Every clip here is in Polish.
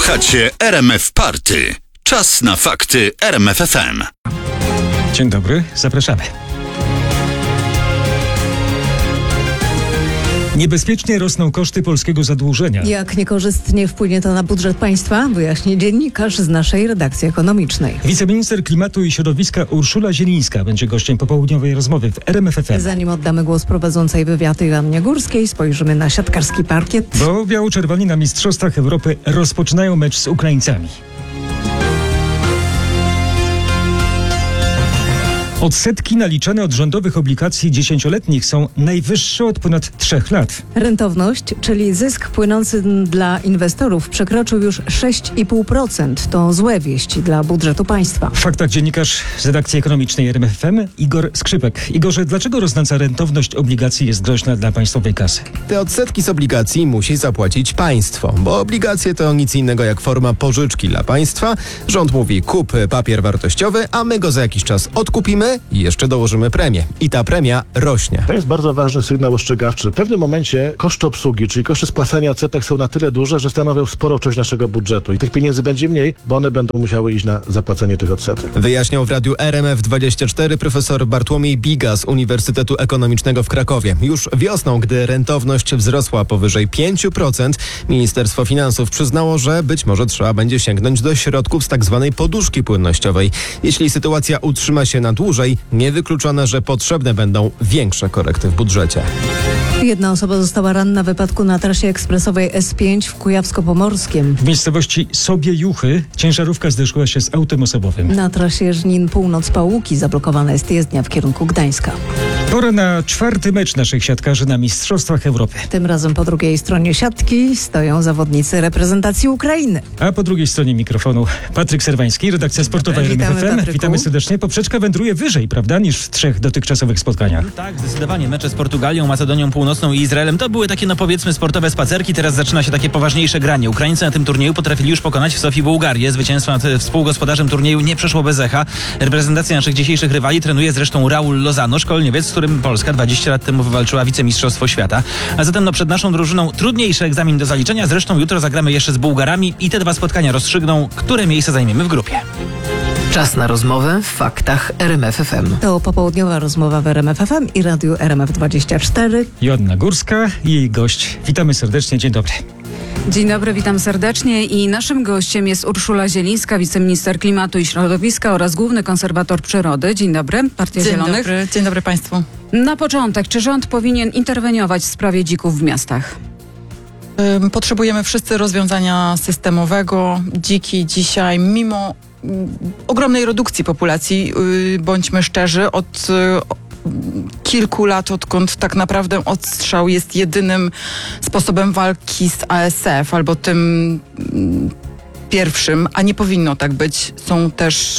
Słuchacie RMF Party. Czas na fakty RMF FM. Dzień dobry, zapraszamy. Niebezpiecznie rosną koszty polskiego zadłużenia. Jak niekorzystnie wpłynie to na budżet państwa, wyjaśni dziennikarz z naszej redakcji ekonomicznej. Wiceminister klimatu i środowiska Urszula Zielińska będzie gościem popołudniowej rozmowy w RMF FM. Zanim oddamy głos prowadzącej wywiad Joannie Górskiej, spojrzymy na siatkarski parkiet. Bo biało-czerwoni na Mistrzostwach Europy rozpoczynają mecz z Ukraińcami. Odsetki naliczane od rządowych obligacji 10-letnich są najwyższe od ponad 3 lat. Rentowność, czyli zysk płynący dla inwestorów, przekroczył już 6,5%. To złe wieści dla budżetu państwa. W faktach dziennikarz z redakcji ekonomicznej RMF FM Igor Skrzypek. Igorze, dlaczego rosnąca rentowność obligacji jest groźna dla państwowej kasy? Te odsetki z obligacji musi zapłacić państwo, bo obligacje to nic innego jak forma pożyczki dla państwa. Rząd mówi: kup papier wartościowy, a my go za jakiś czas odkupimy i jeszcze dołożymy premię. I ta premia rośnie. To jest bardzo ważny sygnał ostrzegawczy. W pewnym momencie koszty obsługi, czyli koszty spłacania odsetek są na tyle duże, że stanowią sporą część naszego budżetu i tych pieniędzy będzie mniej, bo one będą musiały iść na zapłacenie tych odsetek. Wyjaśniał w radiu RMF24 profesor Bartłomiej Biga z Uniwersytetu Ekonomicznego w Krakowie. Już wiosną, gdy rentowność wzrosła powyżej 5%, Ministerstwo Finansów przyznało, że być może trzeba będzie sięgnąć do środków z tzw. poduszki płynnościowej. Jeśli sytuacja utrzyma się na dłużej, niewykluczone, że potrzebne będą większe korekty w budżecie. Jedna osoba została ranna w wypadku na trasie ekspresowej S5 w Kujawsko-Pomorskiem. W miejscowości Sobiejuchy ciężarówka zderzyła się z autem osobowym. Na trasie Żnin Północ-Pałuki zablokowana jest jezdnia w kierunku Gdańska. Pora na 4. mecz naszych siatkarzy na Mistrzostwach Europy. Tym razem po drugiej stronie siatki stoją zawodnicy reprezentacji Ukrainy. A po drugiej stronie mikrofonu Patryk Serwański, redakcja sportowa RMF FM. Witamy serdecznie. Poprzeczka wędruje wyżej, prawda, niż w 3 dotychczasowych spotkaniach. Tak, zdecydowanie. Mecze z Portugalią, Macedonią Północną i Izraelem to były takie, powiedzmy, sportowe spacerki. Teraz zaczyna się takie poważniejsze granie. Ukraińcy na tym turnieju potrafili już pokonać w Sofii Bułgarię. Zwycięstwo nad współgospodarzem turnieju nie przeszło bez echa. Reprezentacja naszych dzisiejszych rywali trenuje zresztą Raul Lozano, szkoleniowiec, z którym Polska 20 lat temu wywalczyła wicemistrzostwo świata. A zatem przed naszą drużyną trudniejszy egzamin do zaliczenia. Zresztą jutro zagramy jeszcze z Bułgarami i te 2 spotkania rozstrzygną, które miejsce zajmiemy w grupie. Czas na rozmowę w faktach RMF FM. To popołudniowa rozmowa w RMF FM i radiu RMF24. Joanna Górska i jej gość. Witamy serdecznie, dzień dobry. Dzień dobry, witam serdecznie i naszym gościem jest Urszula Zielińska, wiceminister klimatu i środowiska oraz główny konserwator przyrody. Dzień dobry, Partia Zielonych. Dzień dobry Państwu. Na początek, czy rząd powinien interweniować w sprawie dzików w miastach? Potrzebujemy wszyscy rozwiązania systemowego. Dziki dzisiaj, mimo ogromnej redukcji populacji, bądźmy szczerzy, od kilku lat, odkąd tak naprawdę odstrzał jest jedynym sposobem walki z ASF, albo tym pierwszym, a nie powinno tak być. Są też,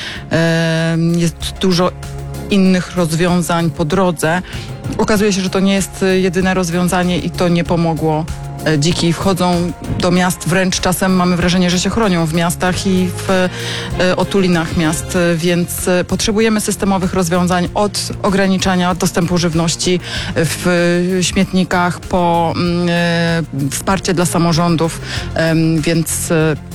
jest dużo innych rozwiązań po drodze. Okazuje się, że to nie jest jedyne rozwiązanie i to nie pomogło. Dziki wchodzą do miast, wręcz czasem mamy wrażenie, że się chronią w miastach i w otulinach miast, więc potrzebujemy systemowych rozwiązań od ograniczania dostępu żywności w śmietnikach po wsparcie dla samorządów, więc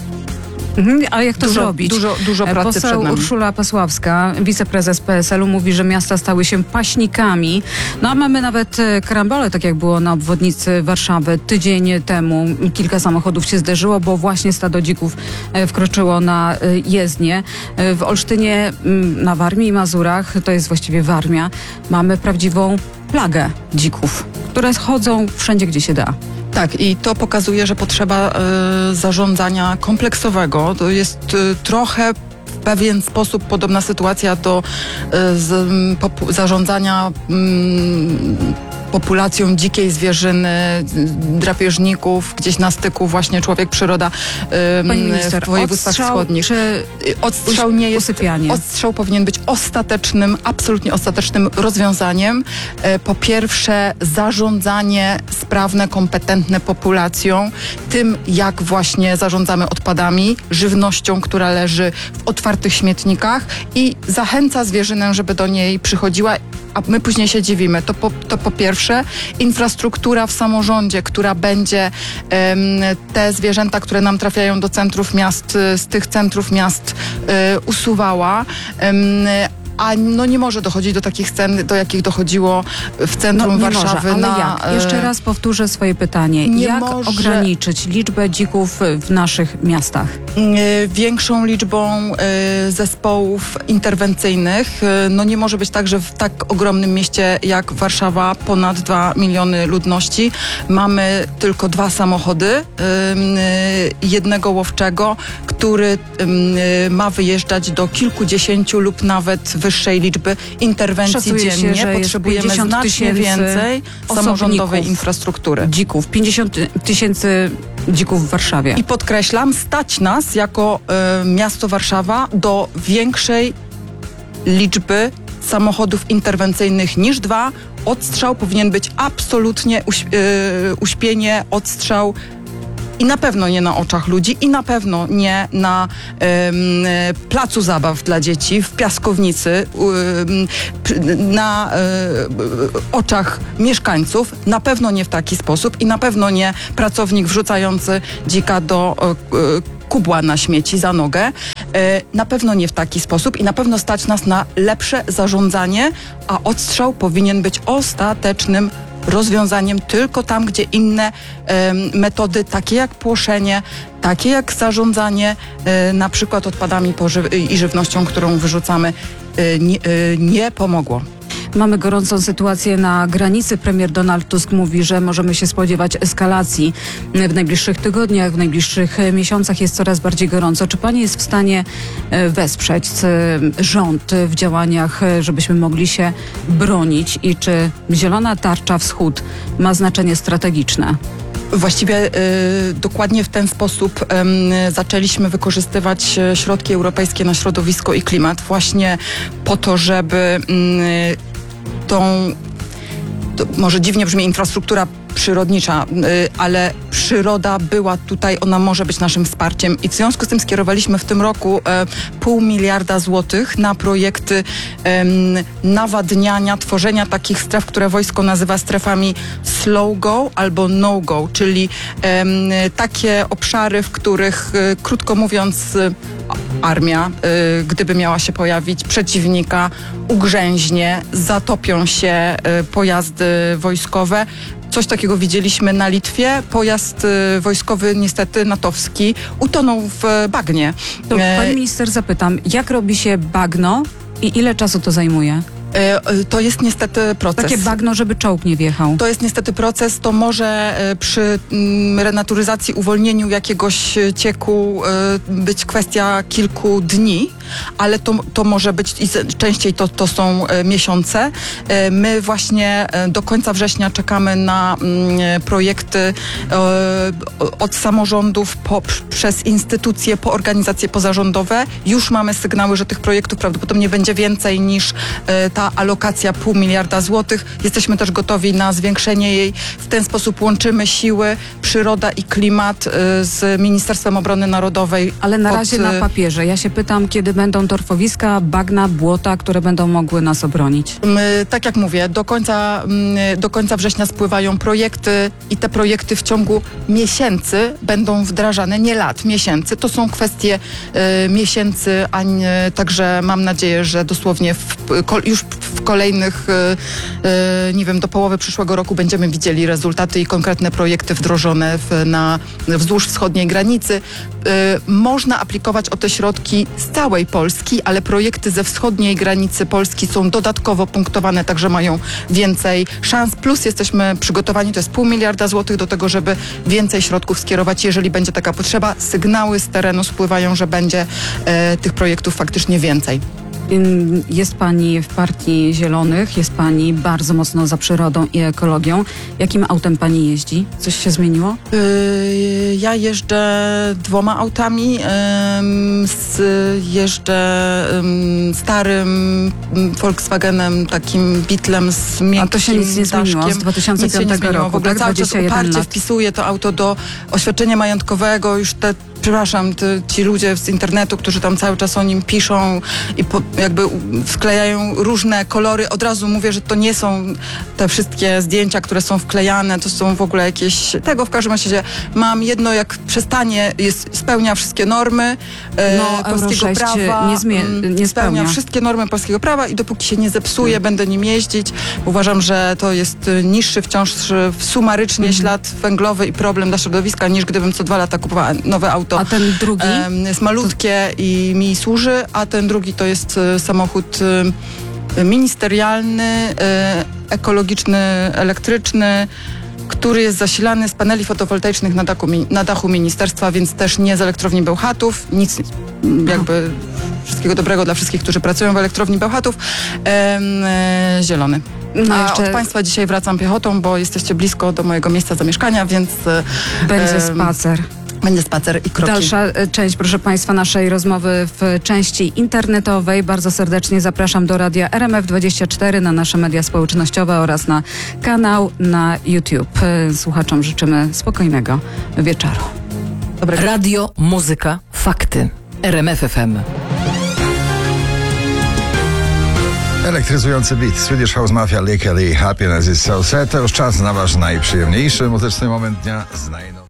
A jak to zrobić? Dużo pracy przed nami. Urszula Pasławska, wiceprezes PSL-u, mówi, że miasta stały się paśnikami. No a mamy nawet karambole, tak jak było na obwodnicy Warszawy. Tydzień temu kilka samochodów się zderzyło, bo właśnie stado dzików wkroczyło na jezdnię. W Olsztynie, na Warmii i Mazurach, to jest właściwie Warmia, mamy prawdziwą plagę dzików, które chodzą wszędzie, gdzie się da. Tak, i to pokazuje, że potrzeba zarządzania kompleksowego. To jest trochę w pewien sposób podobna sytuacja do zarządzania populacją dzikiej zwierzyny, drapieżników, gdzieś na styku właśnie człowiek-przyroda w województwach wschodnich. Odstrzał nie jest, usypianie. Odstrzał powinien być ostatecznym, absolutnie ostatecznym rozwiązaniem. Po pierwsze, zarządzanie sprawne, kompetentne populacją, tym jak właśnie zarządzamy odpadami, żywnością, która leży w otwartych śmietnikach i zachęca zwierzynę, żeby do niej przychodziła a my później się dziwimy. To po pierwsze infrastruktura w samorządzie, która będzie te zwierzęta, które nam trafiają do centrów miast, z tych centrów miast usuwała. A nie może dochodzić do takich scen, do jakich dochodziło w centrum Warszawy. Może, ale jak? Jeszcze raz powtórzę swoje pytanie. Jak ograniczyć liczbę dzików w naszych miastach? Większą liczbą zespołów interwencyjnych. Nie może być tak, że w tak ogromnym mieście jak Warszawa, ponad 2 miliony ludności, mamy tylko 2 samochody, jednego łowczego, który ma wyjeżdżać do kilkudziesięciu lub nawet wyższej liczby interwencji Szacuje dziennie. się, że potrzebujemy 50 znacznie więcej samorządowej infrastruktury. Dzików, 50 tysięcy dzików w Warszawie. I podkreślam, stać nas jako miasto Warszawa do większej liczby samochodów interwencyjnych niż 2. Odstrzał powinien być absolutnie uśpienie, odstrzał. I na pewno nie na oczach ludzi i na pewno nie na placu zabaw dla dzieci, w piaskownicy, na oczach mieszkańców. Na pewno nie w taki sposób i na pewno nie pracownik wrzucający dzika do kubła na śmieci za nogę. Na pewno nie w taki sposób i na pewno stać nas na lepsze zarządzanie, a odstrzał powinien być ostatecznym rozwiązaniem tylko tam, gdzie inne metody, takie jak płoszenie, takie jak zarządzanie na przykład odpadami i żywnością, którą wyrzucamy, nie pomogło. Mamy gorącą sytuację na granicy. Premier Donald Tusk mówi, że możemy się spodziewać eskalacji w najbliższych tygodniach, w najbliższych miesiącach. Jest coraz bardziej gorąco. Czy pani jest w stanie wesprzeć rząd w działaniach, żebyśmy mogli się bronić i czy zielona tarcza wschód ma znaczenie strategiczne? Właściwie dokładnie w ten sposób zaczęliśmy wykorzystywać środki europejskie na środowisko i klimat właśnie po to, żeby może dziwnie brzmi infrastruktura przyrodnicza, ale przyroda była tutaj, ona może być naszym wsparciem i w związku z tym skierowaliśmy w tym roku 0,5 miliarda złotych na projekty nawadniania, tworzenia takich stref, które wojsko nazywa strefami slow go albo no go, czyli takie obszary, w których krótko mówiąc armia, gdyby miała się pojawić, przeciwnika ugrzęźnie, zatopią się pojazdy wojskowe. Coś takiego widzieliśmy na Litwie. Pojazd wojskowy, niestety natowski, utonął w bagnie. To pani minister zapytam, jak robi się bagno i ile czasu to zajmuje? To jest niestety proces. Takie bagno, żeby czołg nie wjechał. To jest niestety proces. To może przy renaturyzacji, uwolnieniu jakiegoś cieku być kwestia kilku dni, ale to może być i częściej to są miesiące. My właśnie do końca września czekamy na projekty od samorządów przez instytucje, po organizacje pozarządowe. Już mamy sygnały, że tych projektów prawdopodobnie będzie więcej niż ta alokacja 0,5 miliarda złotych. Jesteśmy też gotowi na zwiększenie jej. W ten sposób łączymy siły, przyroda i klimat z Ministerstwem Obrony Narodowej. Ale na razie na papierze. Ja się pytam, kiedy będą torfowiska, bagna, błota, które będą mogły nas obronić? Tak jak mówię, do końca września spływają projekty i te projekty w ciągu miesięcy będą wdrażane, nie lat, miesięcy. To są kwestie miesięcy, także mam nadzieję, że dosłownie już w kolejnych, nie wiem, do połowy przyszłego roku będziemy widzieli rezultaty i konkretne projekty wdrożone wzdłuż wschodniej granicy. Można aplikować o te środki z całej Polski, ale projekty ze wschodniej granicy Polski są dodatkowo punktowane, także mają więcej szans. Plus jesteśmy przygotowani, to jest 0,5 miliarda złotych do tego, żeby więcej środków skierować, jeżeli będzie taka potrzeba. Sygnały z terenu spływają, że będzie tych projektów faktycznie więcej. Jest pani w Partii Zielonych, jest pani bardzo mocno za przyrodą i ekologią. Jakim autem pani jeździ? Coś się zmieniło? Ja jeżdżę 2 autami. Jeżdżę starym Volkswagenem, takim Beetlem z miękkim A to się nic nie zmieniło daszkiem. z 2005 roku. W ogóle tak? cały czas 21 uparcie lat. wpisuję to auto do oświadczenia majątkowego. Już te przepraszam, ci ludzie z internetu, którzy tam cały czas o nim piszą i jakby wklejają różne kolory, od razu mówię, że to nie są te wszystkie zdjęcia, które są wklejane, to są w ogóle jakieś tego. W każdym razie mam jedno, jak przestanie, spełnia wszystkie normy polskiego prawa, nie spełnia wszystkie normy polskiego prawa i dopóki się nie zepsuje, będę nim jeździć. Uważam, że to jest niższy wciąż sumarycznie ślad węglowy i problem dla środowiska, niż gdybym co 2 lata kupowała nowe auto. A ten drugi? Jest malutkie i mi służy, a ten drugi to jest samochód ministerialny, ekologiczny, elektryczny, który jest zasilany z paneli fotowoltaicznych na dachu ministerstwa, więc też nie z elektrowni Bełchatów. Nic, jakby wszystkiego dobrego dla wszystkich, którzy pracują w elektrowni Bełchatów. Zielony. A od Państwa dzisiaj wracam piechotą, bo jesteście blisko do mojego miejsca zamieszkania, więc będzie spacer. Będzie spacer i kroki. Dalsza część, proszę Państwa, naszej rozmowy w części internetowej. Bardzo serdecznie zapraszam do radia RMF24 na nasze media społecznościowe oraz na kanał na YouTube. Słuchaczom życzymy spokojnego wieczoru. Dobrego. Radio, muzyka, fakty. RMF FM. Elektryzujący beat. Swedish House Mafia, Lick Happiness is so sad. To już czas na wasz najprzyjemniejszy muzyczny moment dnia z najnowszym.